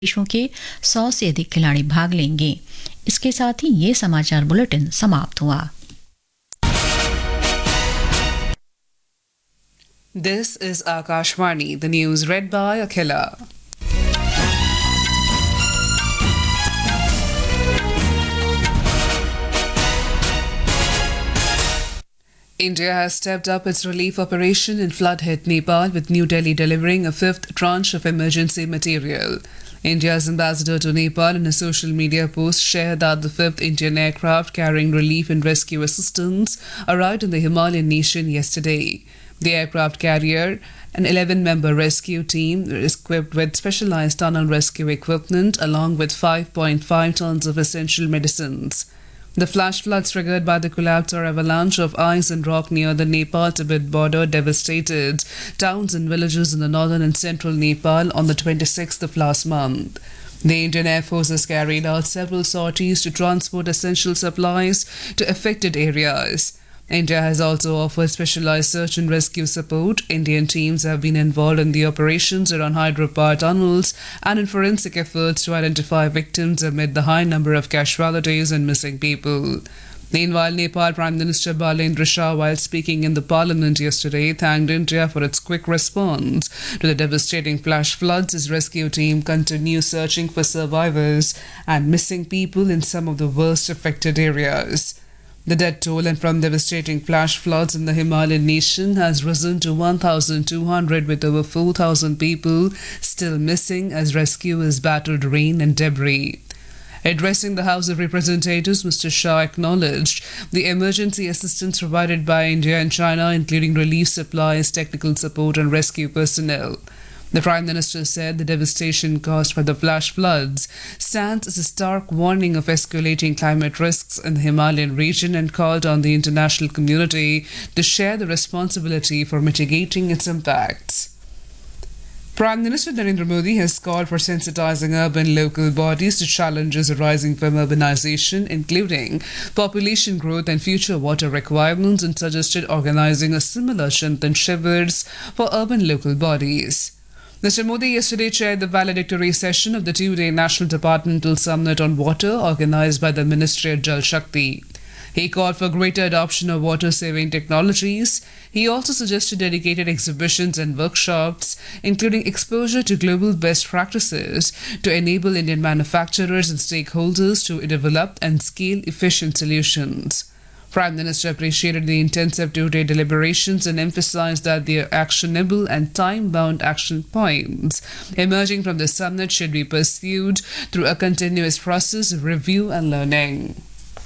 देशों के 100 से अधिक खिलाड़ी भाग लेंगे। इसके साथ ही ये समाचार बुलेटिन समाप्त हुआ। This is Akashvani, the news read by Akhila. India has stepped up its relief operation in flood-hit Nepal, with New Delhi delivering a fifth tranche of emergency material. India's ambassador to Nepal in a social media post shared that the fifth Indian aircraft carrying relief and rescue assistance arrived in the Himalayan nation yesterday. The aircraft carrier, an 11-member rescue team, is equipped with specialized tunnel rescue equipment along with 5.5 tons of essential medicines. The flash floods triggered by the collapse or avalanche of ice and rock near the Nepal-Tibet border devastated towns and villages in the northern and central Nepal on the 26th of last month. The Indian Air Force has carried out several sorties to transport essential supplies to affected areas. India has also offered specialized search and rescue support. Indian teams have been involved in the operations around hydropower tunnels and in forensic efforts to identify victims amid the high number of casualties and missing people. Meanwhile, Nepal Prime Minister Balendra Shah, while speaking in the parliament yesterday, thanked India for its quick response to the devastating flash floods. His rescue team continues searching for survivors and missing people in some of the worst affected areas. The death toll from devastating flash floods in the Himalayan nation has risen to 1,200, with over 4,000 people still missing as rescuers battled rain and debris. Addressing the House of Representatives, Mr. Shah acknowledged the emergency assistance provided by India and China, including relief supplies, technical support and rescue personnel. The Prime Minister said the devastation caused by the flash floods stands as a stark warning of escalating climate risks in the Himalayan region and called on the international community to share the responsibility for mitigating its impacts. Prime Minister Narendra Modi has called for sensitizing urban local bodies to challenges arising from urbanization, including population growth and future water requirements, and suggested organizing a similar Chintan Shivers for urban local bodies. Mr. Modi yesterday chaired the valedictory session of the two-day National Departmental Summit on Water organized by the Ministry of Jal Shakti. He called for greater adoption of water-saving technologies. He also suggested dedicated exhibitions and workshops, including exposure to global best practices, to enable Indian manufacturers and stakeholders to develop and scale efficient solutions. Prime Minister appreciated the intensive two-day deliberations and emphasized that the actionable and time-bound action points emerging from the summit should be pursued through a continuous process of review and learning.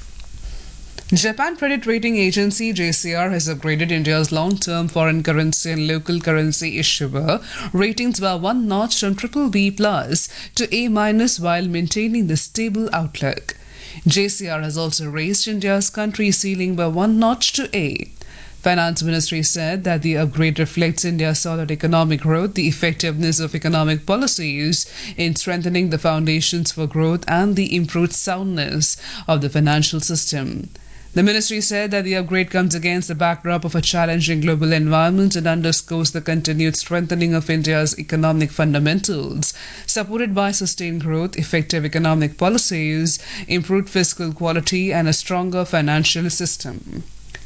Japan Credit Rating Agency JCR has upgraded India's long-term foreign currency and local currency issuer ratings by one notch from BBB+ to A- while maintaining the stable outlook. JCR has also raised India's country ceiling by one notch to A. Finance Ministry said that the upgrade reflects India's solid economic growth, the effectiveness of economic policies in strengthening the foundations for growth, and the improved soundness of the financial system. The ministry said that the upgrade comes against the backdrop of a challenging global environment and underscores the continued strengthening of India's economic fundamentals, supported by sustained growth, effective economic policies, improved fiscal quality, and a stronger financial system.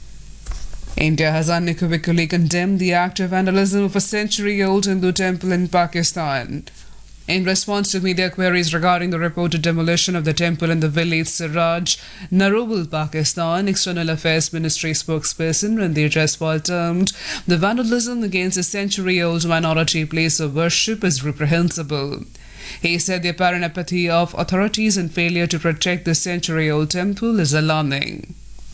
India has unequivocally condemned the act of vandalism of a century-old Hindu temple in Pakistan. In response to media queries regarding the reported demolition of the temple in the village Siraj, Narowal, Pakistan, External Affairs Ministry spokesperson Randir Jaiswal termed the vandalism against a century-old minority place of worship as reprehensible. He said the apparent apathy of authorities and failure to protect the century-old temple is alarming.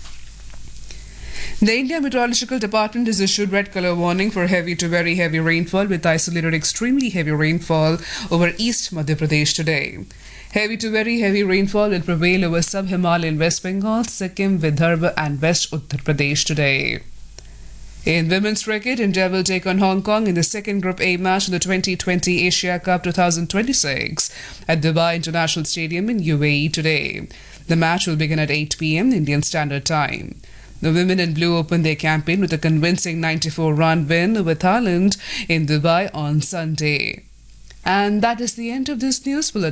The India Meteorological Department has issued red color warning for heavy to very heavy rainfall, with isolated extremely heavy rainfall over East Madhya Pradesh today. Heavy to very heavy rainfall will prevail over sub-Himalayan West Bengal, Sikkim, Vidarbha and West Uttar Pradesh today. In women's cricket, India will take on Hong Kong in the second Group A match of the 2020 Asia Cup 2026 at Dubai International Stadium in UAE today. The match will begin at 8 p.m. Indian Standard Time. The women in blue opened their campaign with a convincing 94-run win over Thailand in Dubai on Sunday. And that is the end of this news bulletin.